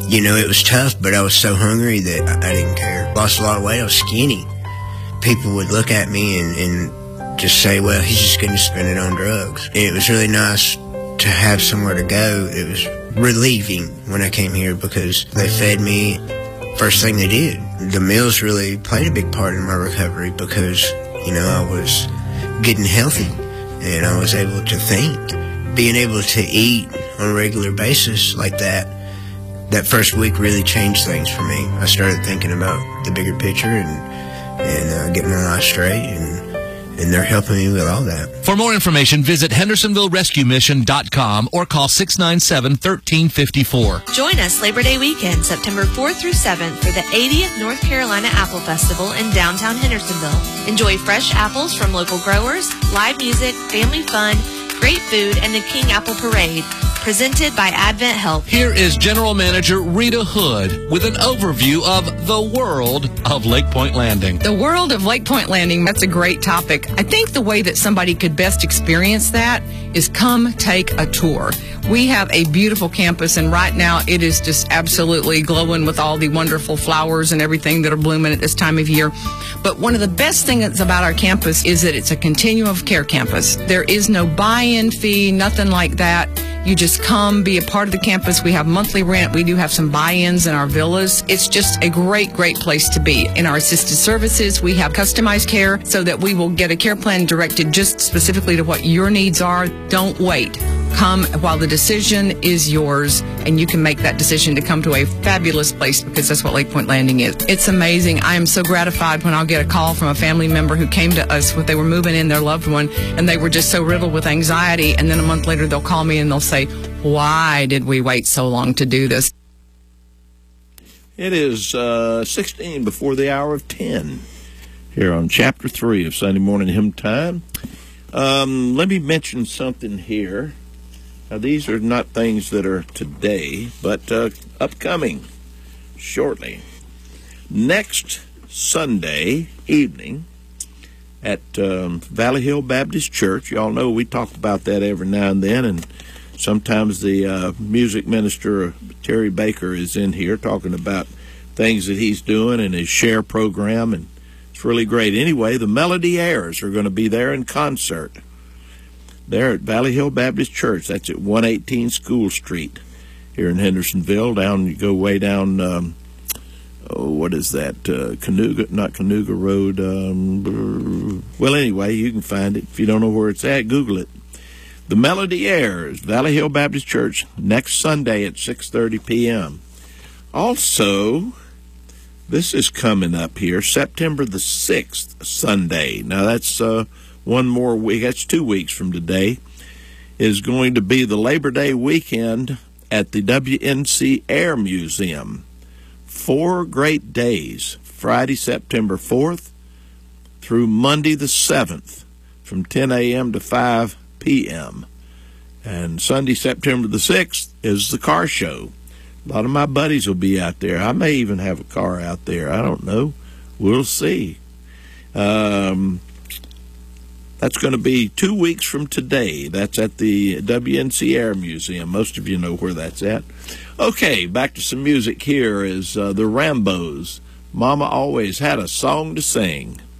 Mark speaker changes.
Speaker 1: You know, it was tough, but I was so hungry that I didn't care. Lost a lot of weight. I was skinny. People would look at me and just say, well, he's just going to spend it on drugs. It was really nice to have somewhere to go. It was relieving when I came here because they fed me first thing they did. The meals really played a big part in my recovery because, you know, I was getting healthy and I was able to think. Being able to eat on a regular basis like that first week really changed things for me. I started thinking about the bigger picture and getting my life straight, and they're helping me with all that.
Speaker 2: For more information, visit HendersonvilleRescueMission.com or call 697-1354.
Speaker 3: Join us Labor Day weekend, September 4th through 7th, for the 80th North Carolina Apple Festival in downtown Hendersonville. Enjoy fresh apples from local growers, live music, family fun, great food, and the King Apple Parade, presented by Advent Health.
Speaker 2: Here is General Manager Rita Hood with an overview of the world of Lake Point Landing.
Speaker 4: The world of Lake Point Landing, that's a great topic. I think the way that somebody could best experience that is come take a tour. We have a beautiful campus, and right now it is just absolutely glowing with all the wonderful flowers and everything that are blooming at this time of year. But one of the best things about our campus is that it's a continuum of care campus. There is no buy-in fee, nothing like that. You just come, be a part of the campus. We have monthly rent. We do have some buy-ins in our villas. It's just a great, great place to be. In our assisted services, we have customized care so that we will get a care plan directed just specifically to what your needs are. Don't wait. Come while the decision is yours, and you can make that decision to come to a fabulous place because that's what Lake Point Landing is. It's amazing. I am so gratified when I'll get a call from a family member who came to us when they were moving in their loved one, and they were just so riddled with anxiety, and then a month later they'll call me and they'll say, why did we wait so long to do this?
Speaker 5: It is 16 before the hour of 10 here on Chapter 3 of Sunday Morning Hymn Time. Let me mention something here. Now, these are not things that are today, but upcoming shortly. Next Sunday evening at Valley Hill Baptist Church, y'all know we talk about that every now and then, and sometimes the music minister, Terry Baker, is in here talking about things that he's doing in his share program, and it's really great. Anyway, the Melody Airs are going to be there in concert. There at Valley Hill Baptist Church. That's at 118 School Street here in Hendersonville. You go way down, what is that? Canuga Road. Well, anyway, you can find it. If you don't know where it's at, Google it. The Melody Airs, Valley Hill Baptist Church, next Sunday at 6:30 p.m. Also, this is coming up here, September the 6th, Sunday. Now, that's one more week, that's 2 weeks from today, is going to be the Labor Day weekend at the WNC Air Museum. 4 great days, Friday, September 4th through Monday the 7th from 10 a.m. to 5 p.m. And Sunday, September the 6th is the car show. A lot of my buddies will be out there. I may even have a car out there. I don't know. We'll see. That's going to be 2 weeks from today. That's at the WNC Air Museum. Most of you know where that's at. Okay, back to some music. Here is the Rambos. Mama Always Had a Song to Sing.